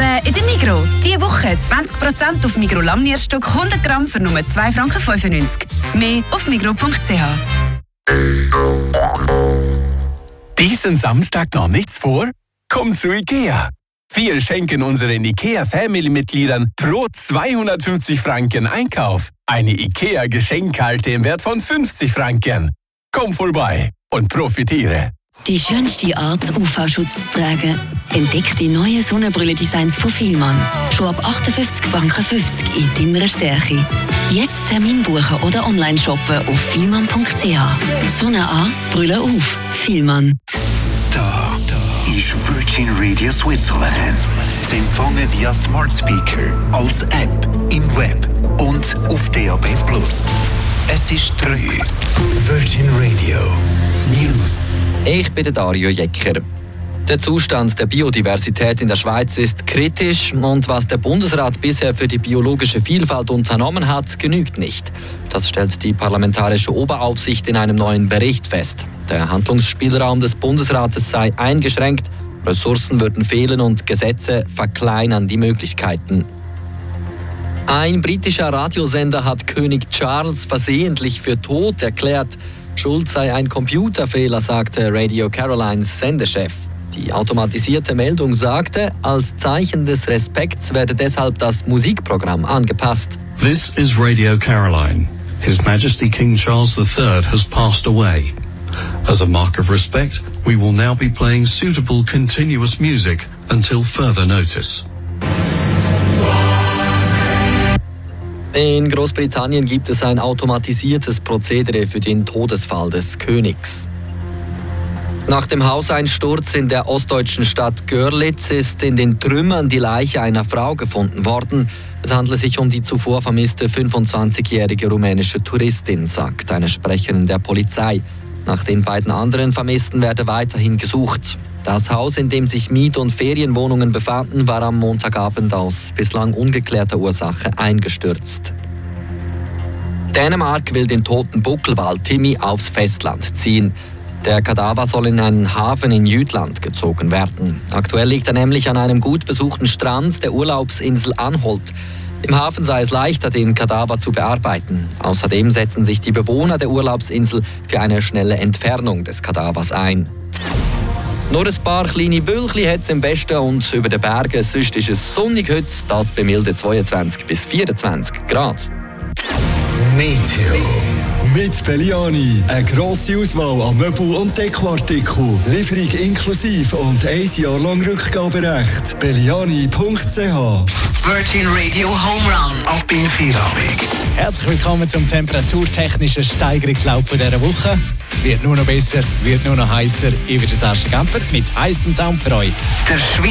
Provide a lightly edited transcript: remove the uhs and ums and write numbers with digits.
sparen in der Migros. Diese Woche 20% auf Migros Lamnierstück 100 Gramm für nur 2,95 Franken. Mehr auf migros.ch. Diesen Samstag noch nichts vor? Komm zu IKEA. Wir schenken unseren IKEA-Family-Mitgliedern pro 250 Franken Einkauf eine IKEA-Geschenkkarte im Wert von 50 Franken. Komm vorbei und profitiere. Die schönste Art, UV-Schutz zu tragen. Entdeck die neuen Sonnenbrille-Designs von Fielmann. Schon ab 58,50 Franken in deiner Stärke. Jetzt Termin buchen oder online shoppen auf fielmann.ch. Sonne an, Brille auf. Fielmann. Da ist Virgin Radio Switzerland. Zu empfangen via Smart Speaker, als App, im Web und auf DAB+. Es ist 3. Virgin Radio News. Ich bin der Dario Jecker. Der Zustand der Biodiversität in der Schweiz ist kritisch und was der Bundesrat bisher für die biologische Vielfalt unternommen hat, genügt nicht. Das stellt die Parlamentarische Oberaufsicht in einem neuen Bericht fest. Der Handlungsspielraum des Bundesrates sei eingeschränkt, Ressourcen würden fehlen und Gesetze verkleinern die Möglichkeiten. Ein britischer Radiosender hat König Charles versehentlich für tot erklärt. Schuld sei ein Computerfehler, sagte Radio Carolines Sendechef. Die automatisierte Meldung sagte, als Zeichen des Respekts werde deshalb das Musikprogramm angepasst. This is Radio Caroline. His Majesty King Charles III has passed away. As a mark of respect, we will now be playing suitable continuous music until further notice. In Großbritannien gibt es ein automatisiertes Prozedere für den Todesfall des Königs. Nach dem Hauseinsturz in der ostdeutschen Stadt Görlitz ist in den Trümmern die Leiche einer Frau gefunden worden. Es handelt sich um die zuvor vermisste 25-jährige rumänische Touristin, sagt eine Sprecherin der Polizei. Nach den beiden anderen Vermissten werde weiterhin gesucht. Das Haus, in dem sich Miet- und Ferienwohnungen befanden, war am Montagabend aus bislang ungeklärter Ursache eingestürzt. Dänemark will den toten Buckelwal Timmy aufs Festland ziehen. Der Kadaver soll in einen Hafen in Jütland gezogen werden. Aktuell liegt er nämlich an einem gut besuchten Strand der Urlaubsinsel Anholt. Im Hafen sei es leichter, den Kadaver zu bearbeiten. Außerdem setzen sich die Bewohner der Urlaubsinsel für eine schnelle Entfernung des Kadavers ein. Nur ein paar kleine Wölkchen hat es im Westen und über den Bergen. Sonst ist es sonnig heute, das bei milden 22 bis 24 Grad. Meteo. Mit Belliani. Eine grosse Auswahl an Möbel- und Dekoartikeln. Lieferung inklusive und 1 Jahr lang Rückgaberecht. Belliani.ch. Virgin Radio Home Run. Ab in Feierabend. Herzlich willkommen zum temperaturtechnischen Steigerungslauf dieser Woche. Wird nur noch besser, wird nur noch heißer. Ich bin der Serge Gamper mit heissem Sound für euch. Der